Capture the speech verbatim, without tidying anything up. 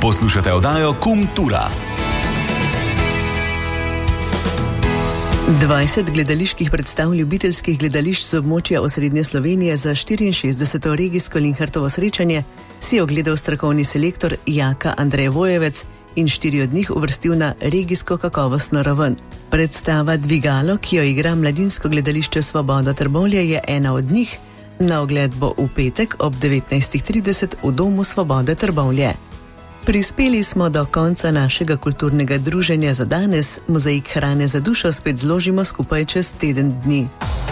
Poslušate oddajo Kultura. dvajset gledaliških predstav ljubiteljskih gledališč z območja osrednje Slovenije za štiriinšestdeseto regijsko Linhartovo srečanje si ogledal strokovni selektor Jaka Andrej Vojevec in štiri od njih uvrstil na regijsko kakovostno raven. Predstava Dvigalo, ki jo igra Mladinsko gledališče Svoboda Trbovlje, je ena od njih. Na ogled bo v petek ob devetnajst trideset v Domu Svobode Trbovlje. Prispeli smo do konca našega kulturnega druženja za danes. Mozaik hrane za dušo spet zložimo skupaj čez teden dni.